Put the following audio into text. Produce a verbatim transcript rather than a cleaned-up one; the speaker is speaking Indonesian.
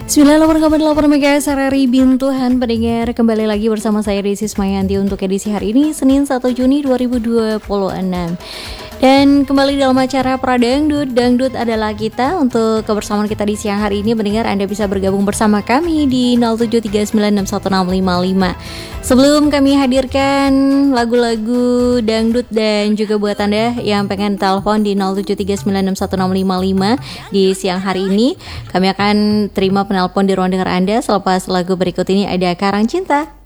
sembilan puluh delapan koma delapan MHz R R I Bintuhan pendengar, kembali lagi bersama saya Desi Ismayanti untuk edisi hari ini Senin satu Juni dua ribu dua puluh enam. Dan kembali dalam acara Pradangdut, Dangdut adalah kita. Untuk kebersamaan kita di siang hari ini, mendengar Anda bisa bergabung bersama kami di nol tujuh tiga sembilan enam satu enam lima lima. Sebelum kami hadirkan lagu-lagu dangdut dan juga buat Anda yang pengen telepon di nol tujuh tiga sembilan enam satu enam lima lima di siang hari ini, kami akan terima penelpon di ruang dengar Anda selepas lagu berikut ini. Ada Karang Cinta.